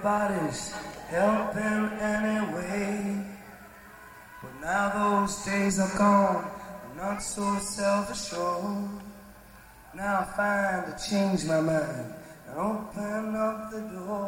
everybody's helping anyway. But now those days are gone, I'm not so self-assured. Now I find to change my mind and open up the door.